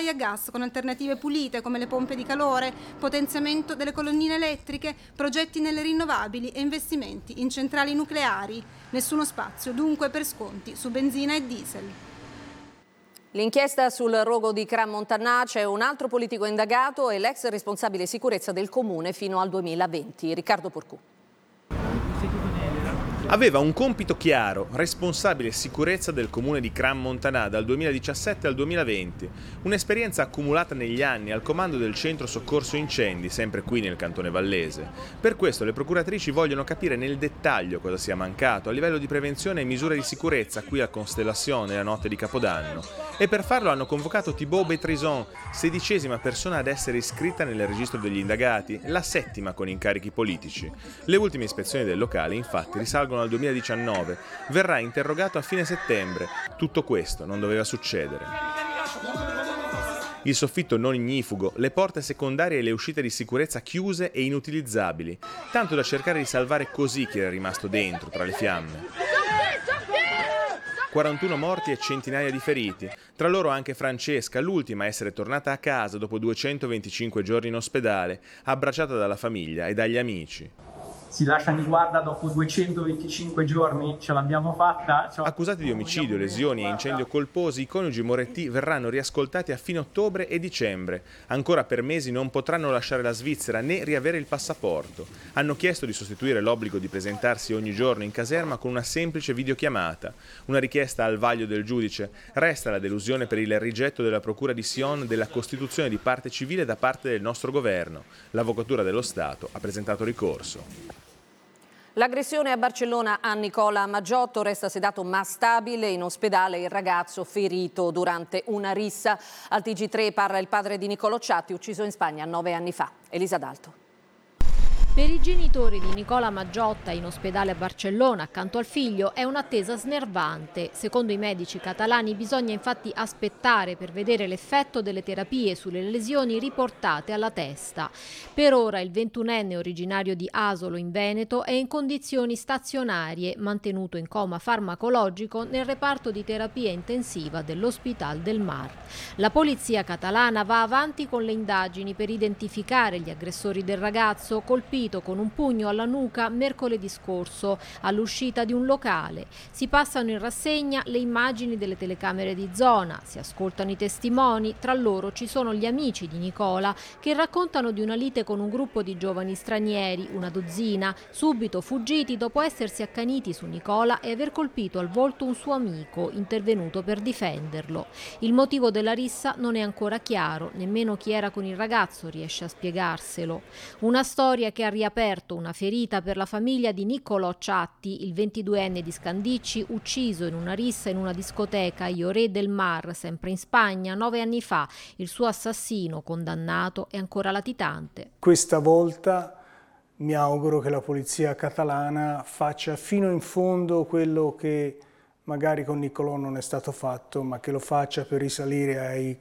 centrali a gas con alternative pulite come le pompe di calore, potenziamento delle colonnine elettriche, progetti nelle rinnovabili e investimenti in centrali nucleari. Nessuno spazio dunque per sconti su benzina e diesel. L'inchiesta sul rogo di Crans-Montannà, c'è un altro politico indagato e l'ex responsabile sicurezza del comune fino al 2020, Riccardo Porcù. Aveva un compito chiaro, responsabile sicurezza del comune di Crans-Montannà dal 2017 al 2020, un'esperienza accumulata negli anni al comando del centro soccorso incendi, sempre qui nel cantone vallese. Per questo le procuratrici vogliono capire nel dettaglio cosa sia mancato a livello di prevenzione e misure di sicurezza qui a Constellazione la notte di Capodanno. E per farlo hanno convocato Thibaut Betrison, 16ª persona ad essere iscritta nel registro degli indagati, la 7ª con incarichi politici. Le ultime ispezioni del locale infatti risalgono al 2019, verrà interrogato a fine settembre. Tutto questo non doveva succedere. Il soffitto non ignifugo, le porte secondarie e le uscite di sicurezza chiuse e inutilizzabili, tanto da cercare di salvare così chi era rimasto dentro tra le fiamme. 41 morti e centinaia di feriti, tra loro anche Francesca, l'ultima a essere tornata a casa dopo 225 giorni in ospedale, abbracciata dalla famiglia e dagli amici. Si lasciano in guardia dopo 225 giorni, ce l'abbiamo fatta. Accusati di omicidio, lesioni e incendio colposi, i coniugi Moretti verranno riascoltati a fine ottobre e dicembre. Ancora per mesi non potranno lasciare la Svizzera né riavere il passaporto. Hanno chiesto di sostituire l'obbligo di presentarsi ogni giorno in caserma con una semplice videochiamata. Una richiesta al vaglio del giudice. Resta la delusione per il rigetto della Procura di Sion della costituzione di parte civile da parte del nostro governo. L'Avvocatura dello Stato ha presentato ricorso. L'aggressione a Barcellona a Nicola Maggiotto, resta sedato ma stabile in ospedale il ragazzo ferito durante una rissa. Al TG3 parla il padre di Nicolò Ciatti, ucciso in Spagna 9 anni fa. Elisa D'Alto. Per i genitori di Nicola Maggiotta in ospedale a Barcellona accanto al figlio è un'attesa snervante. Secondo i medici catalani bisogna infatti aspettare per vedere l'effetto delle terapie sulle lesioni riportate alla testa. Per ora il 21enne originario di Asolo in Veneto è in condizioni stazionarie, mantenuto in coma farmacologico nel reparto di terapia intensiva dell'Hospital del Mar. La polizia catalana va avanti con le indagini per identificare gli aggressori del ragazzo colpito con un pugno alla nuca mercoledì scorso all'uscita di un locale. Si passano in rassegna le immagini delle telecamere di zona, si ascoltano i testimoni, tra loro ci sono gli amici di Nicola che raccontano di una lite con un gruppo di giovani stranieri, una dozzina, subito fuggiti dopo essersi accaniti su Nicola e aver colpito al volto un suo amico intervenuto per difenderlo. Il motivo della rissa non è ancora chiaro, nemmeno chi era con il ragazzo riesce a spiegarselo. Una storia che ha riaperto una ferita per la famiglia di Nicolò Ciatti, il 22enne di Scandicci, ucciso in una rissa in una discoteca a Lloret del Mar, sempre in Spagna, 9 anni fa. Il suo assassino, condannato, è ancora latitante. Questa volta mi auguro che la polizia catalana faccia fino in fondo quello che magari con Nicolò non è stato fatto, ma che lo faccia per risalire ai